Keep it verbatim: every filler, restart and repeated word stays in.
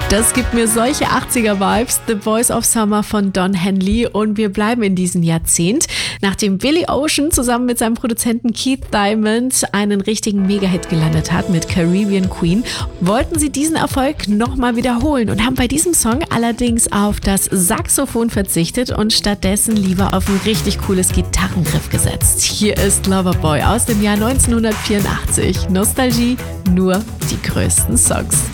Das gibt mir solche achtziger-Vibes, The Voice of Summer von Don Henley, und wir bleiben in diesem Jahrzehnt. Nachdem Billy Ocean zusammen mit seinem Produzenten Keith Diamond einen richtigen Mega-Hit gelandet hat mit Caribbean Queen, wollten sie diesen Erfolg nochmal wiederholen und haben bei diesem Song allerdings auf das Saxophon verzichtet und stattdessen lieber auf ein richtig cooles Gitarrenriff gesetzt. Hier ist Loverboy aus dem Jahr neunzehnhundertvierundachtzig. Nostalgie, nur die größten Songs.